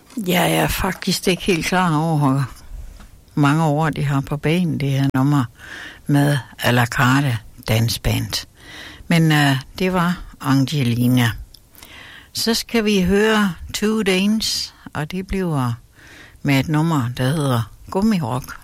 Jeg er faktisk ikke helt klar over, hvor mange år de har på banen, det her nummer med à la carte dansband. Men det var Angelina. Så skal vi høre Two Danes, og det bliver med et nummer, der hedder Gummirock.